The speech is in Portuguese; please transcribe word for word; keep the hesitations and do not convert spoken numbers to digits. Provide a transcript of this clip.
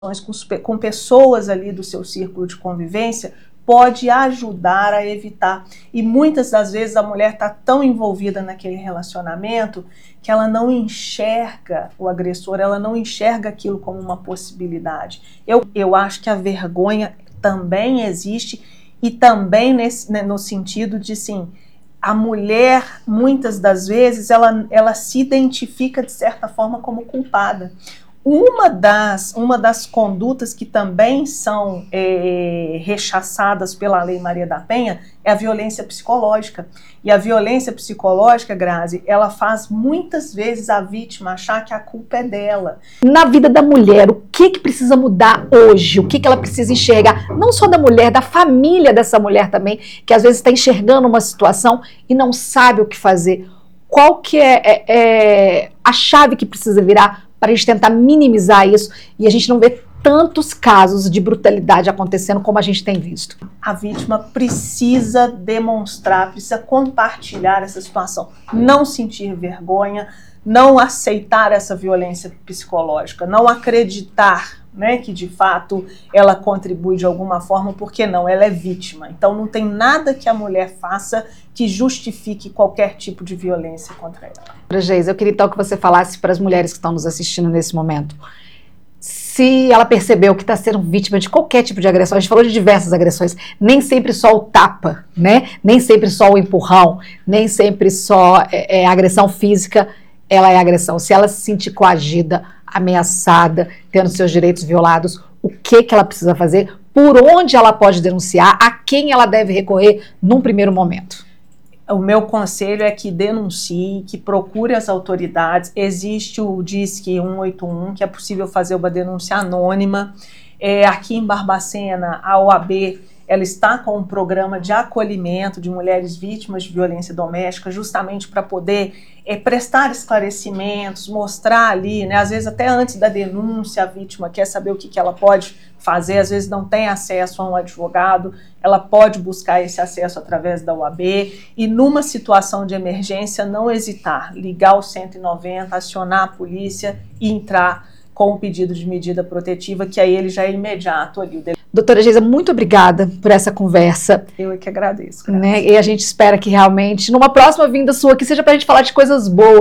com, com pessoas ali do seu círculo de convivência pode ajudar a evitar. E muitas das vezes a mulher está tão envolvida naquele relacionamento que ela não enxerga o agressor, ela não enxerga aquilo como uma possibilidade. Eu, eu acho que a vergonha também existe e também nesse, né, no sentido de, sim, a mulher, muitas das vezes, ela, ela se identifica, de certa forma, como culpada. Uma das, uma das condutas que também são é, rechaçadas pela Lei Maria da Penha é a violência psicológica. E a violência psicológica, Grazi, ela faz muitas vezes a vítima achar que a culpa é dela. Na vida da mulher, o que, que precisa mudar hoje? O que, que ela precisa enxergar? Não só da mulher, da família dessa mulher também, que às vezes está enxergando uma situação e não sabe o que fazer. Qual que é, é, é a chave que precisa virar para a gente tentar minimizar isso e a gente não ver tantos casos de brutalidade acontecendo como a gente tem visto? A vítima precisa demonstrar, precisa compartilhar essa situação, não sentir vergonha, não aceitar essa violência psicológica, não acreditar, né, que de fato ela contribui de alguma forma, porque não, ela é vítima. Então não tem nada que a mulher faça que justifique qualquer tipo de violência contra ela. Geisa, eu queria então que você falasse para as mulheres que estão nos assistindo nesse momento, se ela percebeu que está sendo vítima de qualquer tipo de agressão. A gente falou de diversas agressões, nem sempre só o tapa, né? Nem sempre só o empurrão, nem sempre só é, é, agressão física, ela é agressão. Se ela se sentir coagida, ameaçada, tendo seus direitos violados, o que, que ela precisa fazer? Por onde ela pode denunciar? A quem ela deve recorrer num primeiro momento? O meu conselho é que denuncie, que procure as autoridades. Existe o Disque um oito um, que é possível fazer uma denúncia anônima. É, aqui em Barbacena, a O A B ela está com um programa de acolhimento de mulheres vítimas de violência doméstica, justamente para poder é, prestar esclarecimentos, mostrar ali, né, às vezes até antes da denúncia, a vítima quer saber o que, que ela pode fazer, às vezes não tem acesso a um advogado, ela pode buscar esse acesso através da O A B e numa situação de emergência não hesitar, ligar o cento e noventa, acionar a polícia e entrar com o pedido de medida protetiva, que aí ele já é imediato ali. Doutora Geisa, muito obrigada por essa conversa. Eu é que agradeço. Né? E a gente espera que realmente, numa próxima vinda sua, que seja para a gente falar de coisas boas.